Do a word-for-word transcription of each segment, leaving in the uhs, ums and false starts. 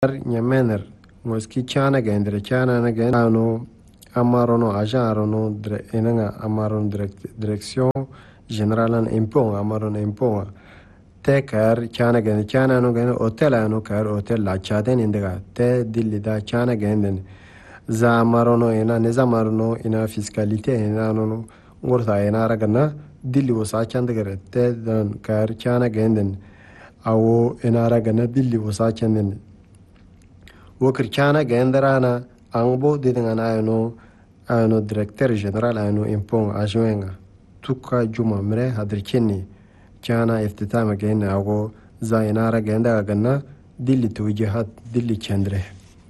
Nyamener moski chana gendere chana na genano amarono ajarono dire enanga amaron direction générale impon amaron impon te kar chana gen chana no gen hotel ano kar hotel la chaden indega te dilli da chana genden za amarono ena ne zamarono ina fiscalité ena no ngorta ena ragana dilli wasa chandegere te dan kar chana genden awo ena ragana dilli wasa chanden Wokir chana genderana angbo didingana ano ano directeur général ano impong ajoenga tuka juma mre hadrikeni chana iftitama gena ago zainara genda ganna dilli tujihat dilli chandre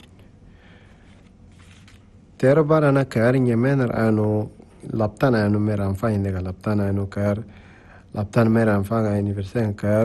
terbarana kar nyemener ano laptana ano meran fa indega laptana ano kar laptan meran fa ga université kar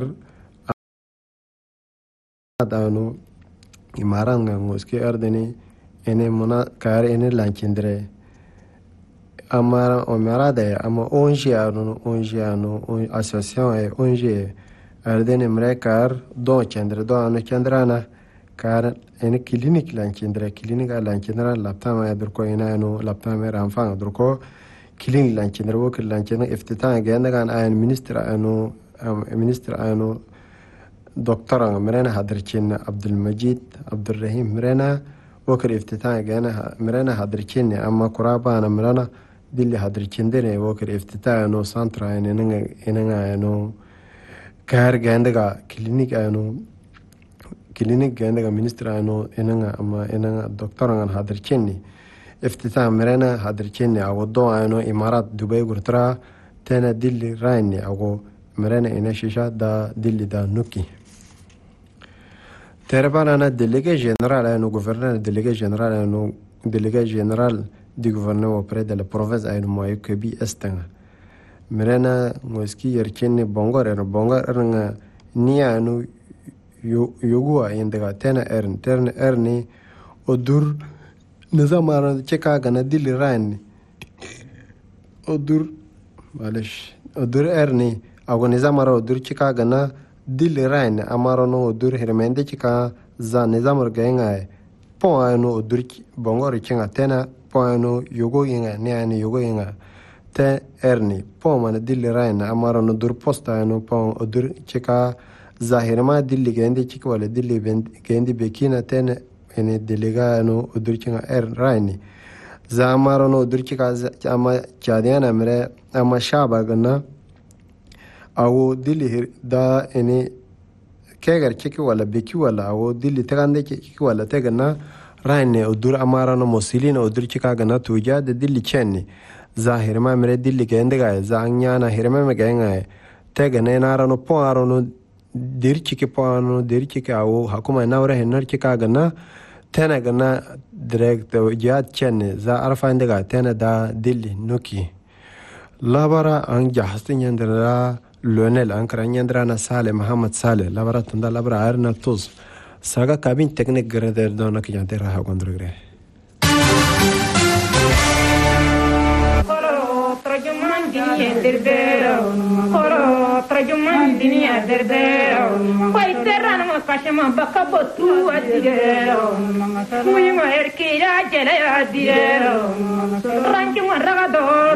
ano imaranga ngoski ardeni ene mona kar ene lanchindre amara omarade ama onji ano onji ano association e onji ardeni mre kar do chandre do ano chandrana kar ene clinique lanchindre clinique lanchindra laptama durko ina ano laptama ramfang durko clinique lanchindre wo lanchindra iftitah genda gan ay ministre ano ministre ano دكتور مرينا هادركين عبد المجيد عبد الرحيم مرينا وكر افتتاح جانا مرينا هادركين أما قرابة أنا مرينا دي اللي هادركين دني وكر افتتاح إنه سانترا إنه إنه إنه كهر جاندكا كلينيك إنه كلينيك جاندكا مينستر إنه إنه أما إنه دكتور عن هادركيني افتتاح مرينا هادركين أو دو إنه إمارات دبي قرطرة تنا دي اللي رايني أو مرينا إنه شيشة دا دي اللي دا نوكي Terbanana délégué général à nos gouverneurs, délégué général à nos délégué général du gouvernement auprès de la province à nos moyens que bi estanga. Merena moski yerkene bongor er bongor erna nia no yogua indega tena ern terne erni odur nizamara cheka gana dili rani odur malish odur erni ago nizamara odur cheka gana dili rain amarono odur hermende chika za nizamur genga po ano odur bongor chinga tena po ano yogo inga ne ani yogo inga te erni po man dili rain amarono dur posta ano po odur chika za herma dili gende chika wala dili gende bekina tena ene delega ano odur chinga er raini za amarono odur chika ama chadiana mre ama shaba gana awo dili da ene kegar cheki wala beki wala awo dili tegande cheki wala tegana raine odur amara no mosilina odur chika gana tuja de dili chenni zahir ma mere dili gendaga za anyana hirma me genga tegane nara no poaro no dir chiki poano dir chiki awo hakuma nawra henar chika gana tena gana direct jat chenni za arfa indaga tena da dili nuki labara ang jahastin yandra Lionel Ankaranyandrana Sale Muhammad Sale labara tunda labara arna tos saga kabin teknik greder dona ki jante raha gondrogre Koro trajuman dini derdero Koro trajuman dini derdero Pai terrano mo kashama bakabotu adirero Muyi mo erkira jela adirero Ranki mo ragado